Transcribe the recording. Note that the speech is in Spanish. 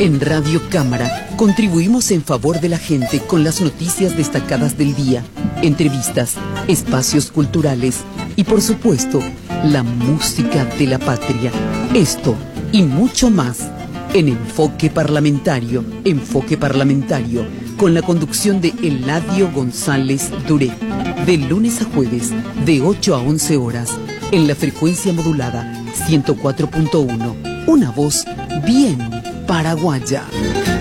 En Radio Cámara contribuimos en favor de la gente con las noticias destacadas del día, entrevistas, espacios culturales y, por supuesto, la música de la patria. Esto y mucho más en Enfoque Parlamentario. Enfoque Parlamentario, con la conducción de Eladio González Duré. De lunes a jueves, de 8 a 11 horas, en la frecuencia modulada 104.1. Una voz bien paraguaya.